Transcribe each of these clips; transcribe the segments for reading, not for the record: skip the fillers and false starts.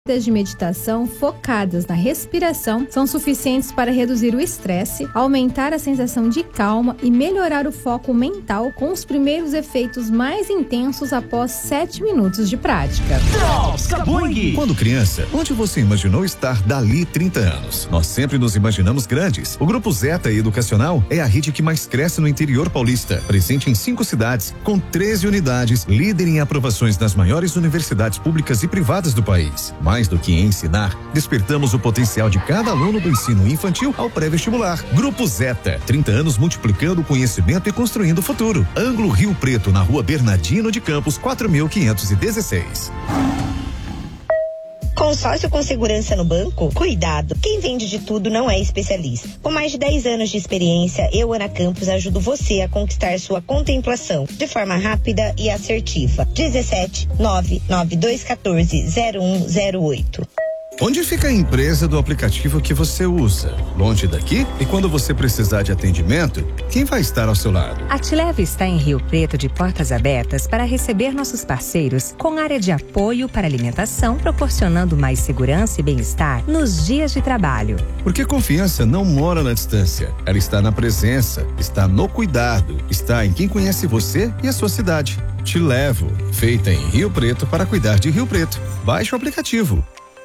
de meditação focadas na respiração são suficientes para reduzir o estresse, aumentar a sensação de calma e melhorar o foco mental, com os primeiros efeitos mais intensos após 7 minutos de prática. Quando criança, onde você imaginou estar dali 30 anos? Nós sempre nos imaginamos grandes. O Grupo Zeta Educacional é a rede que mais cresce no interior paulista, presente em 5 cidades, com 13 unidades, líder em aprovações nas maiores universidades públicas e privadas do país. Mais do que ensinar, despertamos o potencial de cada aluno do ensino infantil ao pré-vestibular. Grupo Zeta, 30 anos multiplicando o conhecimento e construindo o futuro. Ângulo Rio Preto, na Rua Bernardino de Campos, 4516. Consórcio com segurança no banco? Cuidado, quem vende de tudo não é especialista. Com mais de 10 anos de experiência, eu, Ana Campos, ajudo você a conquistar sua contemplação de forma rápida e assertiva. 17 99214 0108. Onde fica a empresa do aplicativo que você usa? Longe daqui? E quando você precisar de atendimento, quem vai estar ao seu lado? A Tileve está em Rio Preto de portas abertas para receber nossos parceiros, com área de apoio para alimentação, proporcionando mais segurança e bem-estar nos dias de trabalho. Porque confiança não mora na distância. Ela está na presença, está no cuidado, está em quem conhece você e a sua cidade. Te Levo, feita em Rio Preto para cuidar de Rio Preto. Baixe o aplicativo.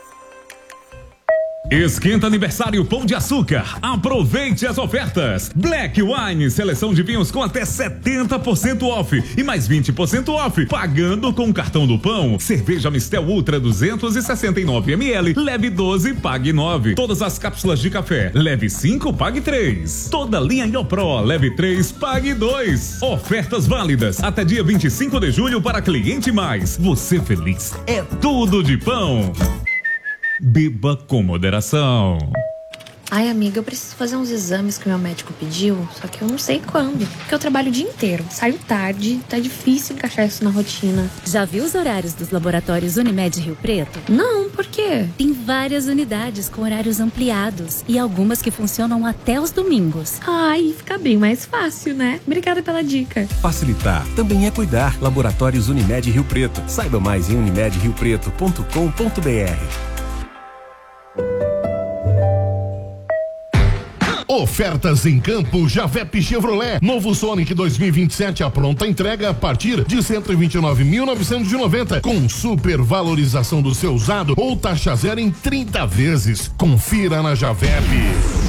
Esquenta aniversário Pão de Açúcar. Aproveite as ofertas. Black Wine, seleção de vinhos com até 70% off e mais 20% off, pagando com o cartão do Pão. Cerveja Mistel Ultra 269 ml, leve 12, pague 9. Todas as cápsulas de café, leve 5, pague 3. Toda linha IoPro, leve 3, pague 2. Ofertas válidas até dia 25 de julho para cliente mais. Você feliz é tudo de Pão. Beba com moderação. Ai, amiga, eu preciso fazer uns exames que meu médico pediu, só que eu não sei quando, porque eu trabalho o dia inteiro, saio tarde, tá difícil encaixar isso na rotina. Já viu os horários dos laboratórios Unimed Rio Preto? Não, por quê? Tem várias unidades com horários ampliados e algumas que funcionam até os domingos. Ai, fica bem mais fácil, né? Obrigada pela dica. Facilitar também é cuidar. Laboratórios Unimed Rio Preto. Saiba mais em unimedriopreto.com.br. Ofertas em campo Javep Chevrolet. Novo Sonic 2027 à pronta entrega a partir de 129.990, com super valorização do seu usado ou taxa zero em 30 vezes. Confira na Javep.